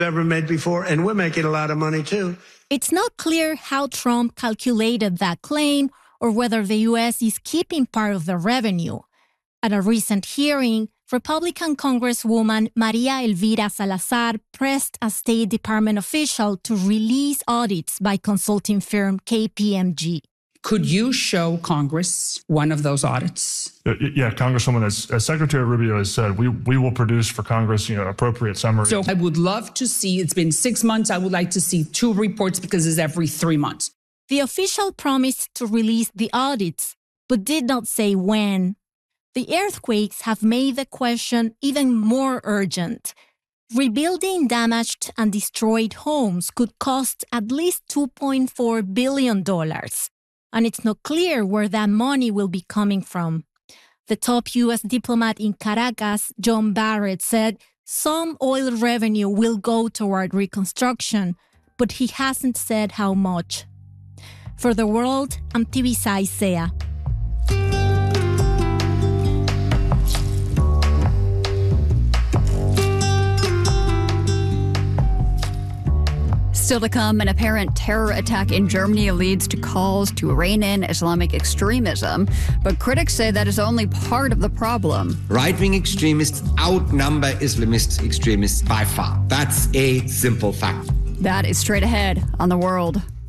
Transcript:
ever made before, and we're making a lot of money too. It's not clear how Trump calculated that claim or whether the U.S. is keeping part of the revenue. At a recent hearing, Republican Congresswoman Maria Elvira Salazar pressed a State Department official to release audits by consulting firm KPMG. Could you show Congress one of those audits? Yeah, Congresswoman, as Secretary Rubio has said, we will produce for Congress, appropriate summaries. So I would love to see, it's been 6 months, I would like to see 2 reports because it's every 3 months. The official promised to release the audits, but did not say when. The earthquakes have made the question even more urgent. Rebuilding damaged and destroyed homes could cost at least $2.4 billion. And it's not clear where that money will be coming from. The top U.S. diplomat in Caracas, John Barrett, said some oil revenue will go toward reconstruction, but he hasn't said how much. For The World, I'm Tibisay Sea. Still to come, an apparent terror attack in Germany leads to calls to rein in Islamic extremism, but critics say that is only part of the problem. Right-wing extremists outnumber Islamist extremists by far. That's a simple fact. That is straight ahead on The World.